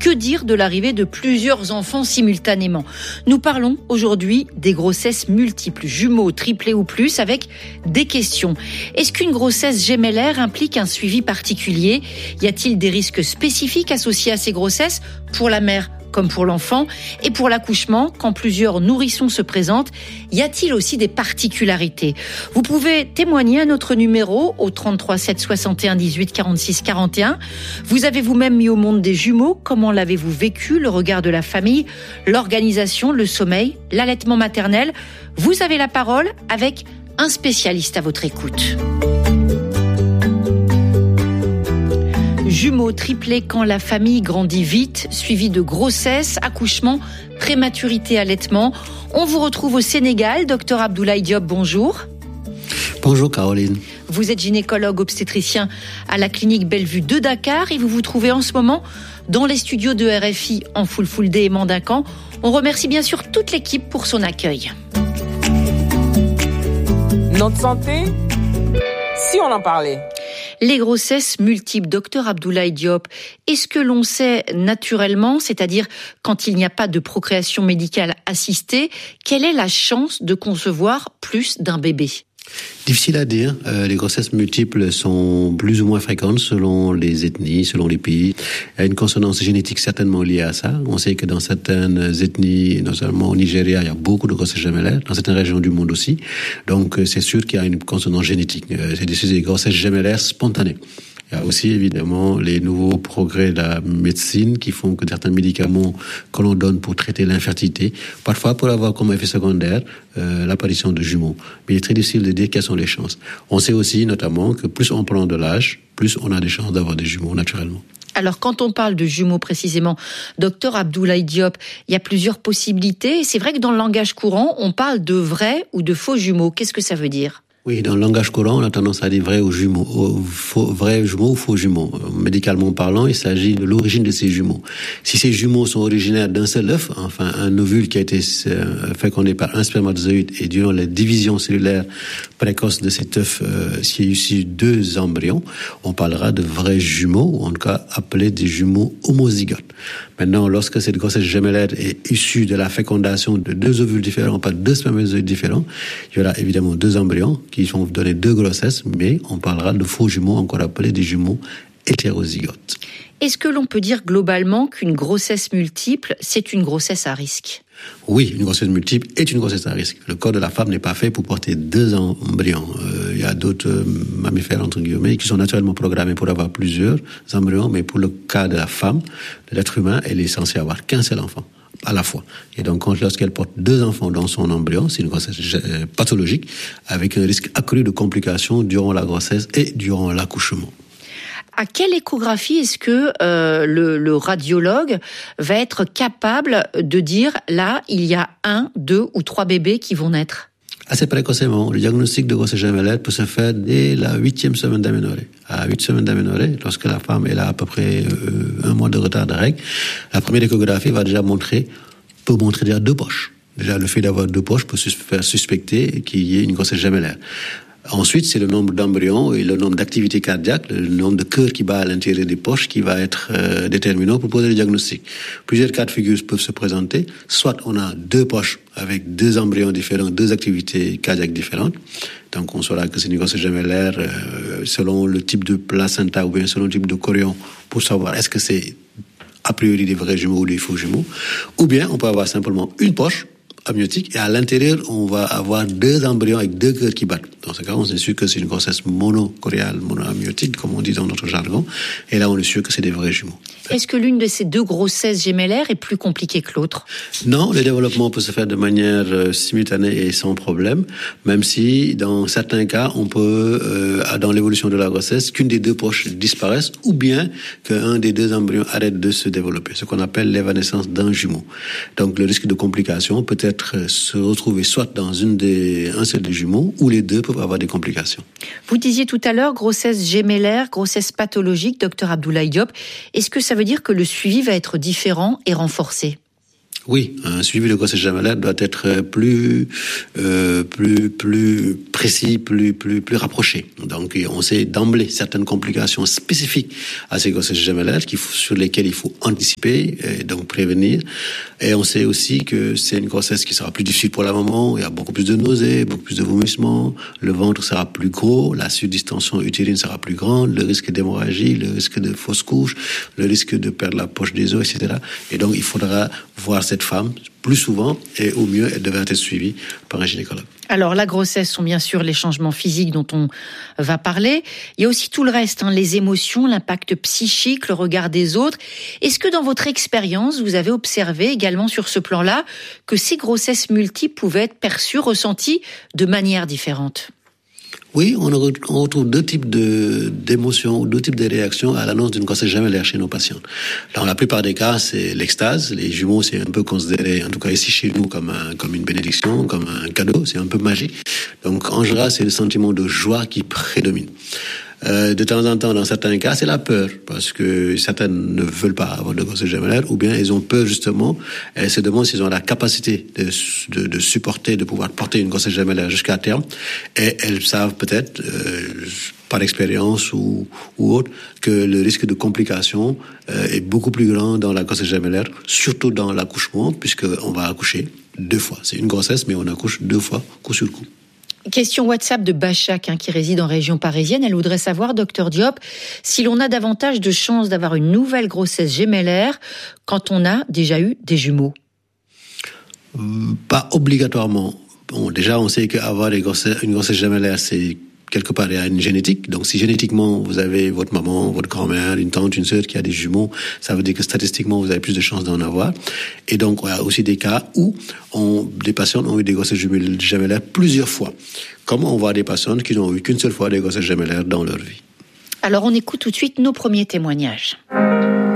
Que dire de l'arrivée de plusieurs enfants simultanément ? Nous parlons aujourd'hui des grossesses multiples, jumeaux, triplés ou plus, avec des questions. Est-ce qu'une grossesse gémellaire implique un suivi particulier ? Y a-t-il des risques spécifiques associés à ces grossesses pour la mère comme pour l'enfant? Et pour l'accouchement, quand plusieurs nourrissons se présentent, y a-t-il aussi des particularités? Vous pouvez témoigner à notre numéro au 33 7 61 18 46 41. Vous avez vous-même mis au monde des jumeaux. Comment l'avez-vous vécu? Le regard de la famille, l'organisation, le sommeil, l'allaitement maternel. Vous avez la parole avec un spécialiste à votre écoute. Jumeaux, triplés quand la famille grandit vite, suivi de grossesse, accouchement, prématurité, allaitement. On vous retrouve au Sénégal. Docteur Abdoulaye Diop, bonjour. Bonjour Caroline. Vous êtes gynécologue obstétricien à la clinique Bellevue de Dakar et vous vous trouvez en ce moment dans les studios de RFI en Full Day et Mandacan. On remercie bien sûr toute l'équipe pour son accueil. Notre santé, si on en parlait. Les grossesses multiples, docteur Abdoulaye Diop, est-ce que l'on sait naturellement, c'est-à-dire quand il n'y a pas de procréation médicale assistée, quelle est la chance de concevoir plus d'un bébé ? Difficile à dire. Les grossesses multiples sont plus ou moins fréquentes selon les ethnies, selon les pays. Il y a une consonance génétique certainement liée à ça. On sait que dans certaines ethnies, notamment au Nigeria, il y a beaucoup de grossesses gemellaires, dans certaines régions du monde aussi. Donc c'est sûr qu'il y a une consonance génétique. C'est des grossesses gemellaires spontanées. Il y a aussi évidemment les nouveaux progrès de la médecine qui font que certains médicaments que l'on donne pour traiter l'infertilité, parfois pour avoir comme effet secondaire l'apparition de jumeaux. Mais il est très difficile de dire quelles sont les chances. On sait aussi notamment que plus on prend de l'âge, plus on a des chances d'avoir des jumeaux naturellement. Alors, quand on parle de jumeaux précisément, docteur Abdoulaye Diop, il y a plusieurs possibilités. C'est vrai que dans le langage courant, on parle de vrais ou de faux jumeaux. Qu'est-ce que ça veut dire ? Oui, dans le langage courant, on a tendance à dire vrai ou jumeaux, vrai jumeaux ou faux jumeaux. Médicalement parlant, il s'agit de l'origine de ces jumeaux. Si ces jumeaux sont originaires d'un seul œuf, enfin un ovule qui a été fécondé par un spermatozoïde et durant la division cellulaire précoce de cet œuf, s'il y a issu 2 embryons, on parlera de vrais jumeaux, ou en tout cas appelés des jumeaux homozygotes. Maintenant, lorsque cette grossesse gemellaire est issue de la fécondation de 2 ovules différents par 2 spermatozoïdes différents, il y aura évidemment 2 embryons qui vont donner 2 grossesses, mais on parlera de faux jumeaux, encore appelés des jumeaux hétérozygotes. Est-ce que l'on peut dire globalement qu'une grossesse multiple, c'est une grossesse à risque ? Oui, une grossesse multiple est une grossesse à risque. Le corps de la femme n'est pas fait pour porter 2 embryons. Il y a d'autres mammifères, entre guillemets, qui sont naturellement programmés pour avoir plusieurs embryons, mais pour le cas de la femme, de l'être humain, elle est censée avoir qu'un seul enfant à la fois. Et donc, lorsqu'elle porte 2 enfants dans son embryon, c'est une grossesse pathologique, avec un risque accru de complications durant la grossesse et durant l'accouchement. À quelle échographie est-ce que le radiologue va être capable de dire là, il y a 1, 2 ou 3 bébés qui vont naître ? Assez précocement, le diagnostic de grossesse gemellaire peut se faire dès la 8e semaine d'aménorrhée. À 8 semaines d'aménorrhée, lorsque la femme elle a à peu près 1 mois de retard de règles, la première échographie va déjà peut montrer déjà 2 poches. Déjà, le fait d'avoir 2 poches peut faire suspecter qu'il y ait une grossesse gemellaire. Ensuite, c'est le nombre d'embryons et le nombre d'activités cardiaques, le nombre de cœurs qui bat à l'intérieur des poches qui va être déterminant pour poser le diagnostic. Plusieurs cas de figure peuvent se présenter. Soit on a 2 poches avec 2 embryons différents, 2 activités cardiaques différentes. Donc on saura que c'est une grossesse gemellaire selon le type de placenta ou bien selon le type de chorion pour savoir est-ce que c'est a priori des vrais jumeaux ou des faux jumeaux. Ou bien on peut avoir simplement une poche amniotique et à l'intérieur on va avoir 2 embryons avec 2 cœurs qui battent. Dans ce cas, on est sûr que c'est une grossesse monochoriale, monoamniotique, comme on dit dans notre jargon. Et là, on est sûr que c'est des vrais jumeaux. Est-ce que l'une de ces 2 grossesses gemellaires est plus compliquée que l'autre ? Non, le développement peut se faire de manière simultanée et sans problème, même si dans certains cas, on peut, dans l'évolution de la grossesse, qu'une des 2 poches disparaisse ou bien qu'un des 2 embryons arrête de se développer, ce qu'on appelle l'évanescence d'un jumeau. Donc le risque de complication peut être se retrouver soit dans un seul des jumeaux ou les 2 peuvent avoir des complications. Vous disiez tout à l'heure grossesse gemellaire, grossesse pathologique, docteur Abdoulaye Diop. Est-ce que ça veut dire que le suivi va être différent et renforcé ? Oui, un suivi de grossesse gémellaire doit être plus précis, plus rapproché. Donc, on sait d'emblée certaines complications spécifiques à ces grossesses gémellaires sur lesquelles il faut anticiper et donc prévenir. Et on sait aussi que c'est une grossesse qui sera plus difficile pour la maman. Il y a beaucoup plus de nausées, beaucoup plus de vomissements. Le ventre sera plus gros, la surdistension utérine sera plus grande, le risque d'hémorragie, le risque de fausse couche, le risque de perdre la poche des os, etc. Et donc, il faudra voir cette femme plus souvent et au mieux, elle devrait être suivie par un gynécologue. Alors, la grossesse sont bien sûr les changements physiques dont on va parler. Il y a aussi tout le reste, les émotions, l'impact psychique, le regard des autres. Est-ce que dans votre expérience, vous avez observé également sur ce plan-là que ces grossesses multiples pouvaient être perçues, ressenties de manière différente ? Oui, on retrouve deux types d'émotions, deux types de réactions à l'annonce d'une grossesse gémellaire chez nos patients. Dans la plupart des cas, c'est l'extase. Les jumeaux, c'est un peu considéré, en tout cas ici chez nous, comme une bénédiction, comme un cadeau. C'est un peu magique. Donc, en général, c'est le sentiment de joie qui prédomine. De temps en temps, dans certains cas, c'est la peur, parce que certaines ne veulent pas avoir de grossesse gémellaire, ou bien elles ont peur justement, elles se demandent s'ils ont la capacité de supporter, de pouvoir porter une grossesse gémellaire jusqu'à terme, et elles savent peut-être, par expérience ou autre, que le risque de complications est beaucoup plus grand dans la grossesse gémellaire, surtout dans l'accouchement, puisqu'on va accoucher 2 fois. C'est une grossesse, mais on accouche 2 fois, coup sur coup. Question WhatsApp de Bachak, qui réside en région parisienne. Elle voudrait savoir, Dr Diop, si l'on a davantage de chances d'avoir une nouvelle grossesse gémellaire quand on a déjà eu des jumeaux. Pas obligatoirement. Bon, déjà, on sait qu'avoir une grossesse gémellaire, c'est quelque part, il y a une génétique. Donc, si génétiquement, vous avez votre maman, votre grand-mère, une tante, une sœur qui a des jumeaux, ça veut dire que statistiquement, vous avez plus de chances d'en avoir. Et donc, il y a aussi des cas où des patients ont eu des grossesses gémellaires plusieurs fois. Comme on voit des patients qui n'ont eu qu'une seule fois des grossesses gémellaires dans leur vie. Alors, on écoute tout de suite nos premiers témoignages.